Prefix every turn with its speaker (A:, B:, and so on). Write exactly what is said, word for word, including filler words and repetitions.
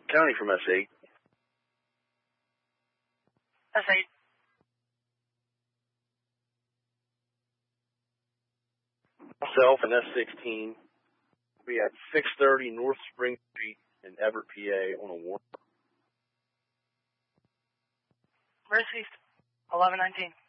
A: County from S eight.
B: S eight.
A: Myself and S sixteen. We at six thirty North Spring Street in Everett, P A on a warrant.
B: Where's East? eleven nineteen.